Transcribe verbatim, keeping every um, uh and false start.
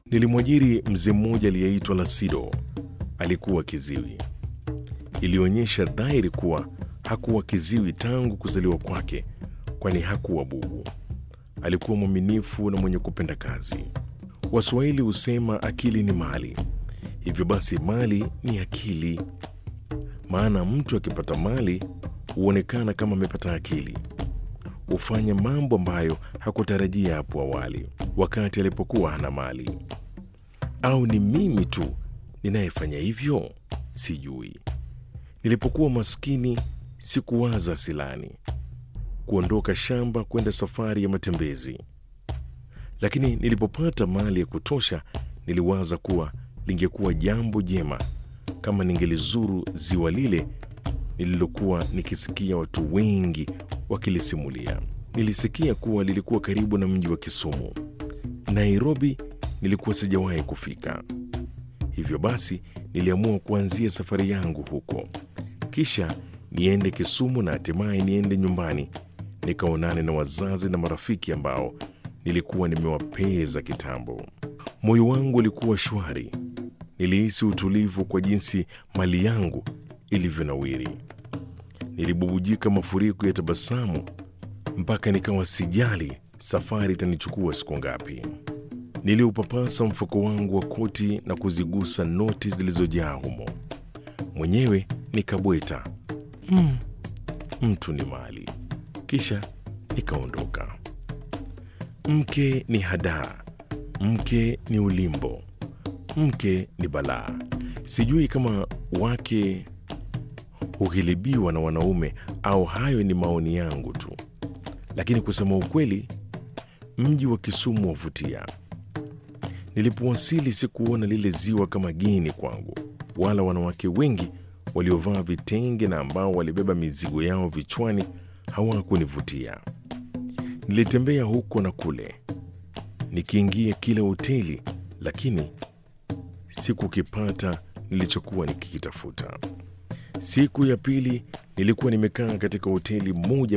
Nilimwajiri mzee mmoja aliyeitwa Lasido. Alikuwa kiziwi. Ilionyesha dhahiri kuwa hakuwa kiziwi tangu kuzaliwa kwake, kwani hakuwa bubu. Alikuwa mwaminifu na mwenye kupenda kazi. Waswahili husema akili ni mali, hivyo basi mali ni akili. Maana mtu akipata mali huonekana kama amepata akili, hufanya mambo ambayo hakutarajia hapo awali wakati alipokuwa hana mali. Au ni mimi tu ninayefanya hivyo? Sijui. Nilipokuwa maskini sikuwaza silani, kuondoka shamba kwenda safari ya matembezi, lakini nilipopata mali ya kutosha niliwaza kuwa lingekuwa jambo jema kama ningelizuru ziwa lile nililokuwa nikisikia watu wengi wakilisimulia. Nilisikia kuwa lilikuwa karibu na mji wa Kisumu. Nairobi nilikuwa sijawahi kufika, hivyo basi niliamua kuanzia safari yangu huko, kisha niende Kisumu na hatimaye niende nyumbani nikaonane na wazazi na marafiki ambao nilikuwa nimewapeza kitambo. Moyo wangu ulikuwa shwari. Nilihisi utulivu kwa jinsi mali yangu ilivyonawiri. Nilibubujika mafuriko ya tabasamu mpaka nikawa sijali safari itanichukua siku ngapi. Niliupapasa mfuko wangu wa koti na kuzigusa noti zilizojaa humo. Mwenyewe nikabweta, mm, mtu ni mali. Kisha nikaondoka. Mke ni hadaa, mke ni ulimbo, mke ni balaa. Sijui kama wake hughilibiwa na wanaume au hayo ni maoni yangu tu, lakini kusema ukweli, mji wa Kisumu wavutia. Nilipowasili sikuona lile ziwa kama geni kwangu, wala wanawake wengi waliovaa vitenge na ambao walibeba mizigo yao vichwani hawakunivutia. Nilitembea huko na kule, nikiingia kila hoteli, lakini sikukipata nilichokuwa nikikitafuta. Siku ya pili nilikuwa nimekaa katika hoteli moja